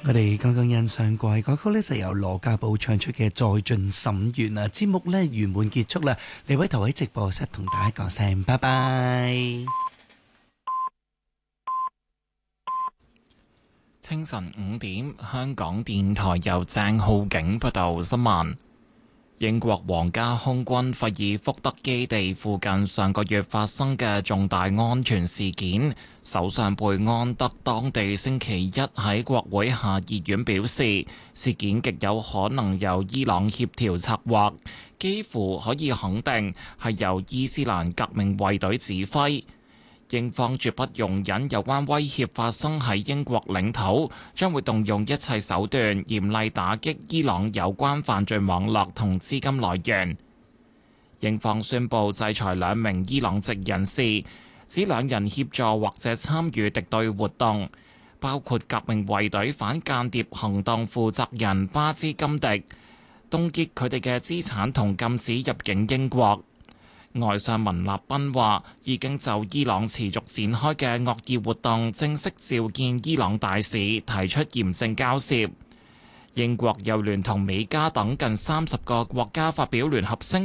我哋剛剛欣賞過嘅歌曲呢，就由羅家寶唱出嘅《再進審願》啊！節目呢圓滿結束啦，李偉圖喺直播室同大家講聲拜拜。 清晨5點，香港電台由鄭浩景報道新聞。英國皇家空軍費爾福德基地附近上個月發生嘅重大安全事件，首相貝安德當地星期一喺國會下議院表示，事件極有可能由伊朗協調策劃，幾乎可以肯定係由伊斯蘭革命衛隊指揮。英方絕不容忍有關威脅發生喺英國領土，將會動用一切手段嚴厲打擊伊朗有關犯罪網絡同資金來源。英方宣布制裁2名伊朗籍人士，指2人協助或者參與敵對活動，包括革命衛隊反間諜行動負責人巴茲金迪，凍結佢哋嘅資產同禁止入境英國。外相文立斌話，已經就伊朗持續展開嘅惡意活動正式召見伊朗大使，提出嚴正交涉。英國又聯同美加等近30個國家發表聯合聲